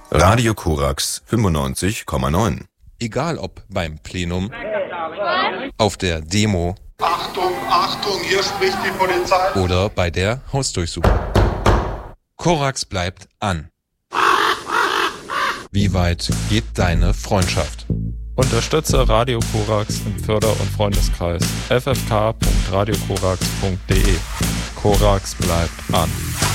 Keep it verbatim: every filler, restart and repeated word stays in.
Radio Korax fünfundneunzig Komma neun. Egal ob beim Plenum, auf der Demo, Achtung, Achtung, hier spricht die Polizei. Oder bei der Hausdurchsuchung. Korax bleibt an. Wie weit geht deine Freundschaft? Unterstütze Radio Korax im Förder- und Freundeskreis f f k punkt radio korax punkt d e. Korax bleibt an.